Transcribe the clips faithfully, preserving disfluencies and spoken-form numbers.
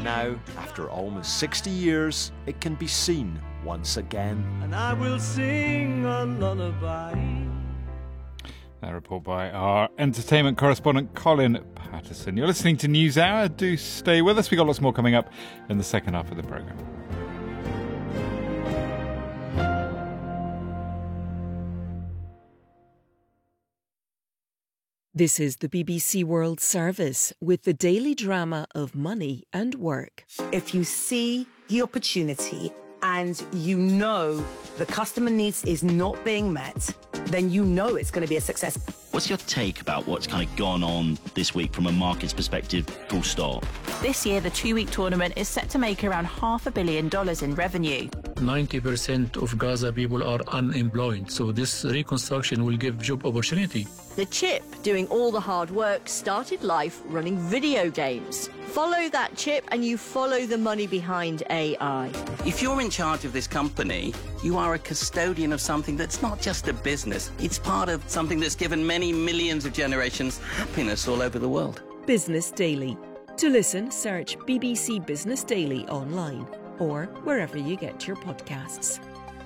Now, after almost sixty years, it can be seen once again. And I will sing a lullaby. That report by our entertainment correspondent Colin Patterson. You're listening to NewsHour. Do stay with us. We've got lots more coming up in the second half of the programme. This is the B B C World Service with the daily drama of money and work. If you see the opportunity and you know the customer needs is not being met, then you know it's going to be a success. What's your take about what's kind of gone on this week from a market's perspective, full stop? This year, the two-week tournament is set to make around half a billion dollars in revenue. ninety percent of Gaza people are unemployed, so this reconstruction will give job opportunity. The chip, doing all the hard work, started life running video games. Follow that chip and you follow the money behind A I. If you're in charge of this company, you are a custodian of something that's not just a business. It's part of something that's given many millions of generations happiness all over the world. Business Daily. To listen, search B B C Business Daily online or wherever you get your podcasts.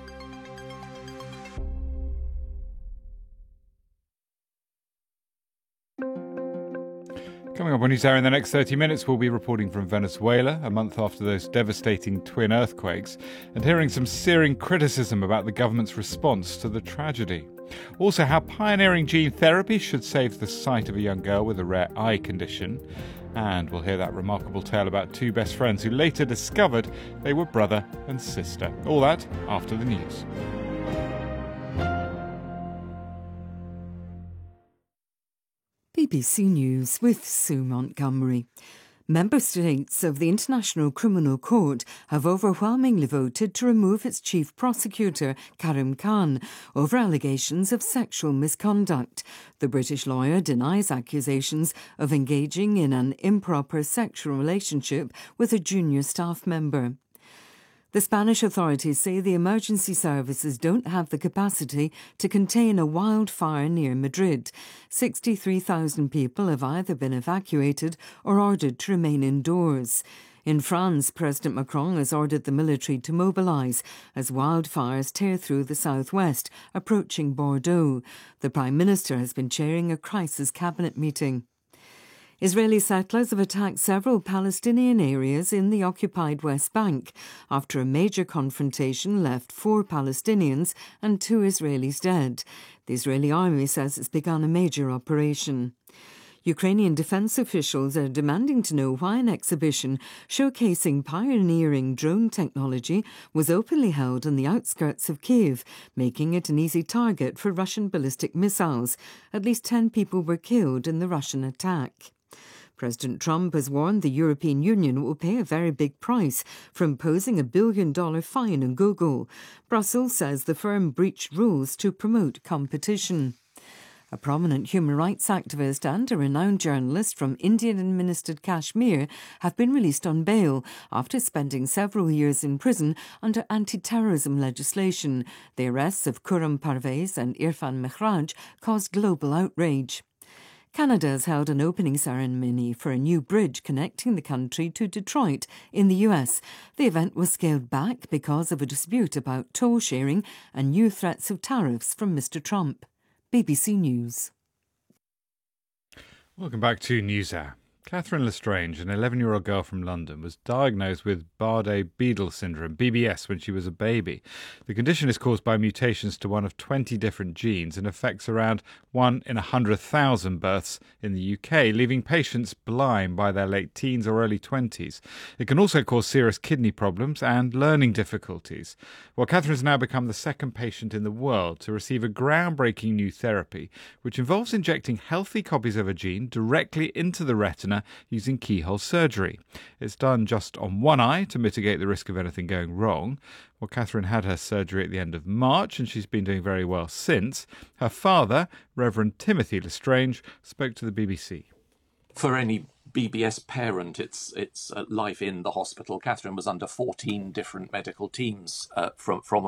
Coming up on NewsHour in the next thirty minutes, we'll be reporting from Venezuela, a month after those devastating twin earthquakes, and hearing some searing criticism about the government's response to the tragedy. Also, how pioneering gene therapy should save the sight of a young girl with a rare eye condition. And we'll hear that remarkable tale about two best friends who later discovered they were brother and sister. All that after the news. B B C News with Sue Montgomery. Member states of the International Criminal Court have overwhelmingly voted to remove its chief prosecutor, Karim Khan, over allegations of sexual misconduct. The British lawyer denies accusations of engaging in an improper sexual relationship with a junior staff member. The Spanish authorities say the emergency services don't have the capacity to contain a wildfire near Madrid. sixty-three thousand people have either been evacuated or ordered to remain indoors. In France, President Macron has ordered the military to mobilise as wildfires tear through the southwest, approaching Bordeaux. The Prime Minister has been chairing a crisis cabinet meeting. Israeli settlers have attacked several Palestinian areas in the occupied West Bank after a major confrontation left four Palestinians and two Israelis dead. The Israeli army says it's begun a major operation. Ukrainian defence officials are demanding to know why an exhibition showcasing pioneering drone technology was openly held on the outskirts of Kyiv, making it an easy target for Russian ballistic missiles. At least ten people were killed in the Russian attack. President Trump has warned the European Union will pay a very big price for imposing a billion-dollar fine on Google. Brussels says the firm breached rules to promote competition. A prominent human rights activist and a renowned journalist from Indian-administered Kashmir have been released on bail after spending several years in prison under anti-terrorism legislation. The arrests of Khurram Parvez and Irfan Mehraj caused global outrage. Canada has held an opening ceremony for a new bridge connecting the country to Detroit in the U S. The event was scaled back because of a dispute about toll sharing and new threats of tariffs from Mister Trump. B B C News. Welcome back to NewsHour. Catherine Lestrange, an eleven-year-old girl from London, was diagnosed with Bardet-Biedl syndrome, B B S, when she was a baby. The condition is caused by mutations to one of twenty different genes and affects around one in one hundred thousand births in the U K, leaving patients blind by their late teens or early twenties. It can also cause serious kidney problems and learning difficulties. Well, Catherine has now become the second patient in the world to receive a groundbreaking new therapy, which involves injecting healthy copies of a gene directly into the retina using keyhole surgery. It's done just on one eye to mitigate the risk of anything going wrong. Well, Catherine had her surgery at the end of March and she's been doing very well since. Her father, Reverend Timothy Lestrange, spoke to the B B C. For any B B S parent, it's it's uh, life in the hospital. Catherine was under fourteen different medical teams uh, from from